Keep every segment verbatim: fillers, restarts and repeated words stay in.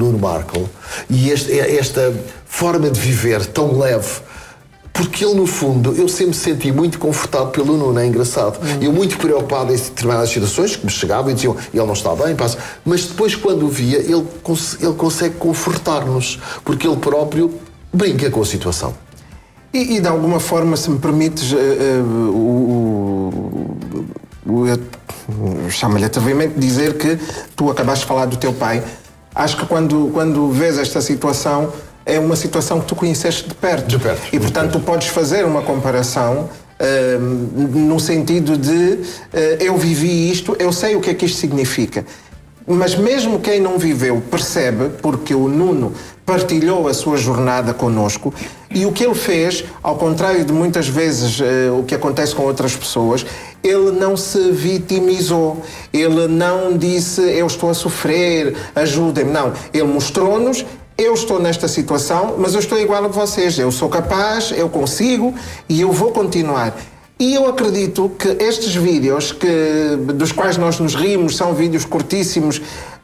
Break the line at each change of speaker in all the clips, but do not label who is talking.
Nuno Markle e este, esta forma de viver tão leve. Porque ele, no fundo, eu sempre me senti muito confortado pelo Nuno, é engraçado. Hum. Eu muito preocupado em determinadas situações que me chegavam e diziam, ele não está bem, passa. Mas depois, quando o via, ele, cons ele consegue confortar-nos, porque ele próprio brinca com a situação.
E, e de alguma forma, se me permites, uh, uh, o, o, o, chama-lhe atrevidamente dizer que tu acabaste de falar do teu pai. Acho que quando, quando vês esta situação, é uma situação que tu conheceste de perto.
De perto.
E, portanto, tu podes fazer uma comparação uh, no sentido de uh, eu vivi isto, eu sei o que é que isto significa. Mas mesmo quem não viveu percebe, porque o Nuno partilhou a sua jornada connosco e o que ele fez, ao contrário de muitas vezes uh, o que acontece com outras pessoas, ele não se vitimizou, ele não disse eu estou a sofrer, ajudem-me. Não, ele mostrou-nos: eu estou nesta situação, mas eu estou igual a vocês. Eu sou capaz, eu consigo e eu vou continuar. E eu acredito que estes vídeos, que, dos quais nós nos rimos, são vídeos curtíssimos, uh,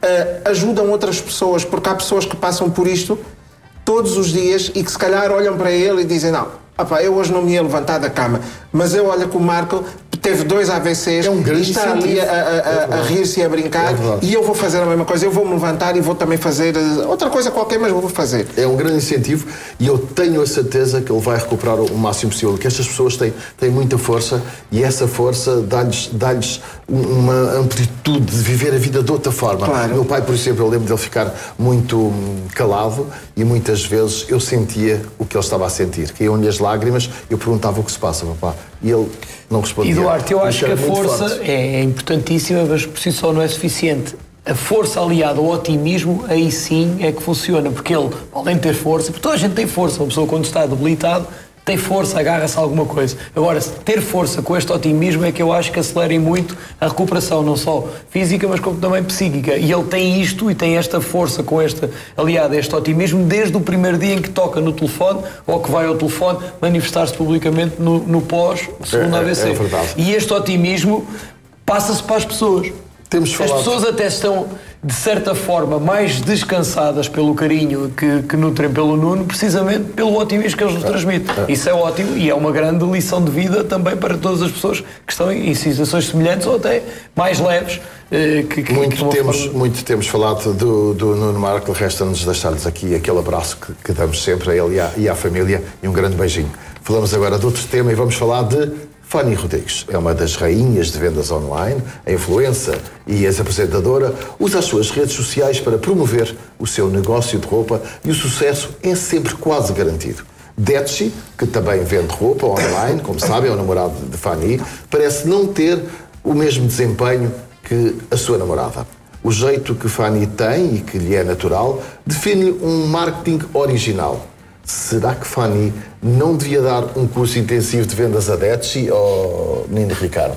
ajudam outras pessoas, porque há pessoas que passam por isto todos os dias e que se calhar olham para ele e dizem: não, opa, eu hoje não me ia levantar da cama, mas eu olho que o Marco teve dois A V Cs
é um grande
e está ali a, a, a, a rir-se e a brincar, é e eu vou fazer a mesma coisa, eu vou me levantar e vou também fazer outra coisa qualquer, mas vou fazer.
É um grande incentivo e eu tenho a certeza que ele vai recuperar o máximo possível, que estas pessoas têm, têm muita força e essa força dá-lhes dá-lhes uma amplitude de viver a vida de outra forma.
Claro.
Meu pai, por exemplo, eu lembro dele ficar muito calado e muitas vezes eu sentia o que ele estava a sentir. Caíam-lhe as lágrimas, eu perguntava o que se passa, papá, e ele não respondia.
E Duarte, eu acho que a força
forte.
é importantíssima, mas por si só não é suficiente. A força aliada ao otimismo, aí sim é que funciona, porque ele, além de ter força, porque toda a gente tem força, uma pessoa quando está debilitado tem força, agarra-se a alguma coisa. Agora, ter força com este otimismo é que eu acho que acelera muito a recuperação, não só física, mas como também psíquica. E ele tem isto e tem esta força com esta, aliada a este otimismo, desde o primeiro dia em que toca no telefone, ou que vai ao telefone manifestar-se publicamente no, no pós-segundo A V C.
É, é verdade.
E este otimismo passa-se para as pessoas.
Temos falado...
As pessoas até estão, de certa forma, mais descansadas pelo carinho que, que nutrem pelo Nuno, precisamente pelo otimismo que eles nos transmitem. É. Isso é ótimo e é uma grande lição de vida também para todas as pessoas que estão em situações semelhantes ou até mais leves. Eh, que, que,
muito,
que
temos,
forma...
muito temos falado do, do Nuno Markle, resta-nos deixar-lhes aqui aquele abraço que, que damos sempre a ele e à, e à família e um grande beijinho. Falamos agora de outro tema e vamos falar de Fanny Rodrigues. É uma das rainhas de vendas online, a influencer e ex-apresentadora, usa as suas redes sociais para promover o seu negócio de roupa e o sucesso é sempre quase garantido. Detchi, que também vende roupa online, como sabem, é o namorado de Fanny, parece não ter o mesmo desempenho que a sua namorada. O jeito que Fanny tem e que lhe é natural define um marketing original. Será que Fanny não devia dar um curso intensivo de vendas a Detchi ou Nino Ricardo?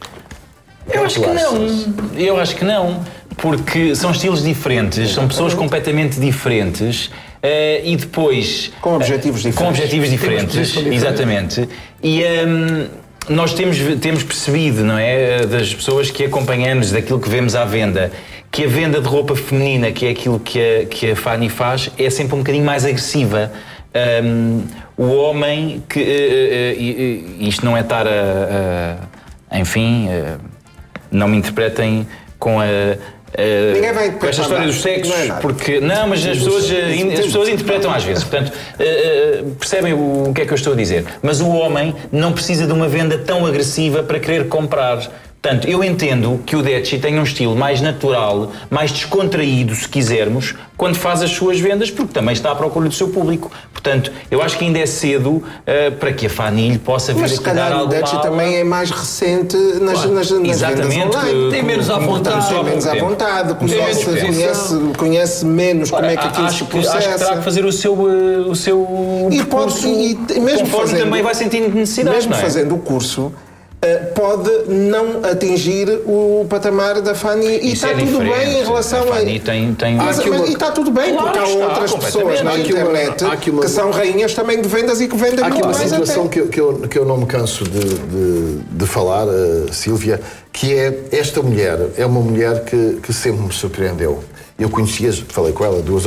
Eu acho que não. Eu acho que não. Porque são estilos diferentes, são pessoas completamente diferentes uh, e depois...
Com objetivos
uh,
diferentes.
Com objetivos diferentes, exatamente. E um, nós temos, temos percebido, não é, das pessoas que acompanhamos, daquilo que vemos à venda, que a venda de roupa feminina, que é aquilo que a, que a Fanny faz, é sempre um bocadinho mais agressiva. Um, o homem que... Uh, uh, uh, isto não é estar a... a enfim, uh, não me interpretem com a... Uh,
Ninguém vai
com esta história dos sexos,
não é
porque... Não, mas as pessoas, as pessoas interpretam às vezes, portanto, uh, uh, percebem o, o que é que eu estou a dizer. Mas o homem não precisa de uma venda tão agressiva para querer comprar. Portanto, eu entendo que o Detchi tem um estilo mais natural, mais descontraído, se quisermos, quando faz as suas vendas, porque também está à procura do seu público. Portanto, eu acho que ainda é cedo uh, para que a Fanny lhe possa vir aqui dar algo.
Mas se calhar o Detchi também é mais recente nas, claro, nas, nas
exatamente,
vendas online.
Tem menos à vontade.
Tem menos à vontade, conhece, conhece, conhece menos como é que aquilo se processa.
Acho que terá que fazer o seu, o seu
e pode, e, e mesmo
conforme
fazendo,
também vai sentindo necessidades.
Mesmo
não é?
fazendo o curso, Uh, pode não atingir o patamar da Fanny e está é tudo bem em relação a...
Fanny tem, tem...
Mas,
uma...
mas, e está tudo bem,
claro,
porque há
está,
outras pessoas na internet
uma, uma...
que são rainhas também de vendas e que vendem
há
muito
mais. Há aqui uma situação
até.
que, eu, que, eu, que eu não me canso de, de, de falar, uh, Sílvia, que é esta mulher, é uma mulher que, que sempre me surpreendeu. Eu conhecia, falei com ela duas